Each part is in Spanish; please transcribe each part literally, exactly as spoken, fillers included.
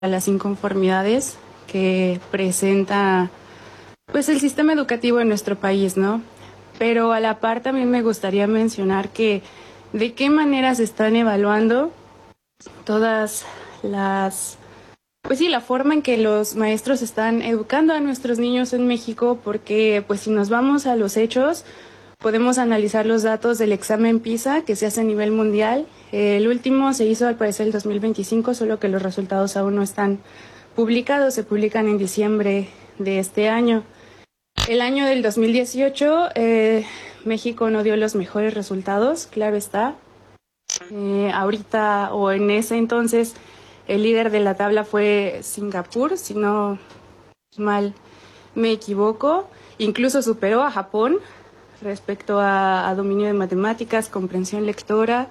a las inconformidades que presenta pues el sistema educativo en nuestro país, ¿no? Pero a la par también me gustaría mencionar que de qué manera se están evaluando todas las, pues sí, la forma en que los maestros están educando a nuestros niños en México, porque pues si nos vamos a los hechos, podemos analizar los datos del examen PISA que se hace a nivel mundial. El último se hizo al parecer el dos mil veinticinco, solo que los resultados aún no están publicados, se publican en diciembre de este año. El año del dos mil dieciocho, eh, México no dio los mejores resultados, claro está. Eh, ahorita o en ese entonces el líder de la tabla fue Singapur, si no mal me equivoco. Incluso superó a Japón respecto a, a dominio de matemáticas, comprensión lectora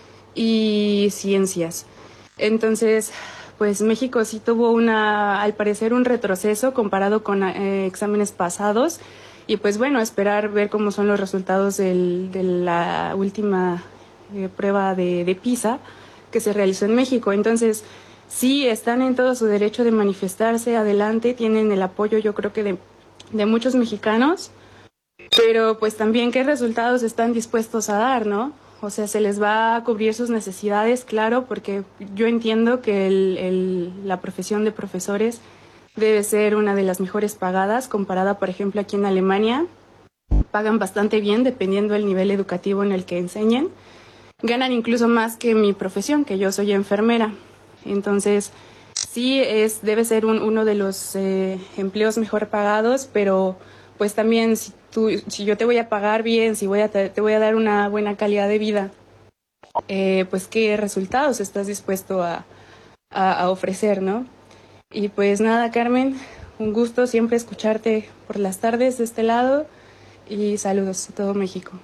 y ciencias. Entonces, pues México sí tuvo una, al parecer, un retroceso comparado con eh, exámenes pasados. Y pues bueno, esperar ver cómo son los resultados del, de la última eh, prueba de, de PISA que se realizó en México. Entonces, sí están en todo su derecho de manifestarse, adelante, tienen el apoyo, yo creo que de, de muchos mexicanos. Pero pues también qué resultados están dispuestos a dar, ¿no? O sea, se les va a cubrir sus necesidades, claro, porque yo entiendo que el, el, la profesión de profesores debe ser una de las mejores pagadas, comparada, por ejemplo, aquí en Alemania. Pagan bastante bien, dependiendo del nivel educativo en el que enseñen. Ganan incluso más que mi profesión, que yo soy enfermera. Entonces, sí, es, debe ser un, uno de los eh, empleos mejor pagados, pero pues también si, tú, si yo te voy a pagar bien, si voy a te, te voy a dar una buena calidad de vida, eh, pues qué resultados estás dispuesto a, a, a ofrecer, ¿no? Y pues nada, Carmen, un gusto siempre escucharte por las tardes de este lado y saludos a todo México.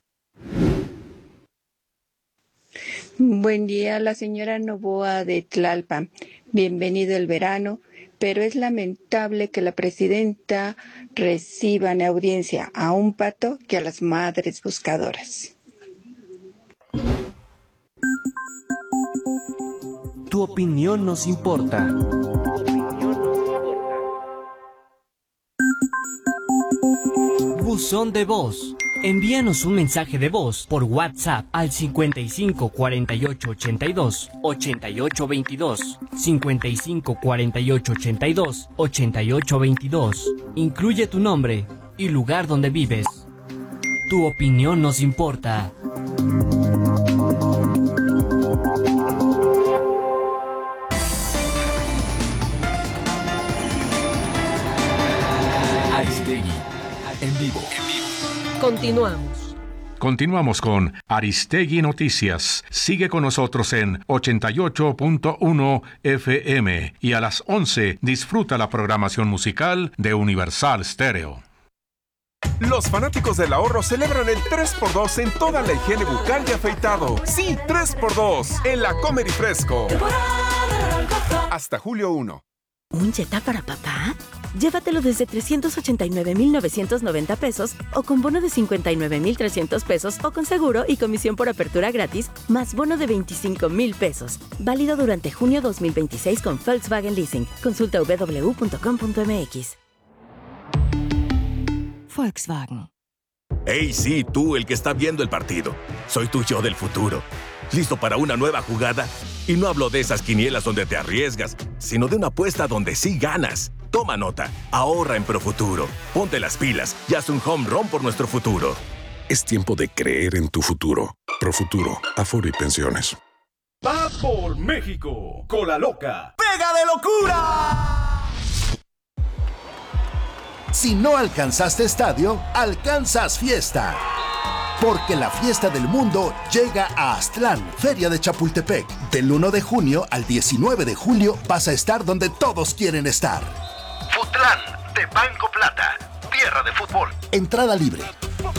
Buen día, la señora Novoa de Tlalpan. Bienvenido el verano, pero es lamentable que la presidenta reciba en audiencia a un pato que a las madres buscadoras. Tu opinión nos importa. Buzón de voz. Envíanos un mensaje de voz por WhatsApp al cincuenta y cinco cuarenta y ocho ochenta y dos ochenta y ocho veintidós, cincuenta y cinco cuarenta y ocho ochenta y dos ochenta y ocho veintidós. Incluye tu nombre y lugar donde vives. Tu opinión nos importa. Aristegui, en vivo. Continuamos. Continuamos con Aristegui Noticias. Sigue con nosotros en ochenta y ocho punto uno F M y a las once disfruta la programación musical de Universal Stereo. Los fanáticos del ahorro celebran el tres por dos en toda la higiene bucal y afeitado. Sí, tres por dos en la Comer y Fresco. Hasta julio primero. ¿Un Jetta para papá? Llévatelo desde trescientos ochenta y nueve mil novecientos noventa pesos o con bono de cincuenta y nueve mil trescientos pesos o con seguro y comisión por apertura gratis más bono de veinticinco mil pesos. Válido durante junio dos mil veintiséis con Volkswagen Leasing. Consulta doble u doble u doble u punto com punto m x. Volkswagen. Hey, sí, tú, el que está viendo el partido. Soy tu yo del futuro. ¿Listo para una nueva jugada? Y no hablo de esas quinielas donde te arriesgas, sino de una apuesta donde sí ganas. Toma nota, ahorra en Profuturo. Ponte las pilas y haz un home run por nuestro futuro. Es tiempo de creer en tu futuro. Profuturo, Aforo y Pensiones. ¡Va por México! ¡Cola loca! ¡Pega de locura! Si no alcanzaste estadio, alcanzas fiesta. Porque la fiesta del mundo llega a Aztlán, Feria de Chapultepec. Del uno de junio al diecinueve de julio vas a estar donde todos quieren estar. Futlán, de Banco Plata, tierra de fútbol. Entrada libre.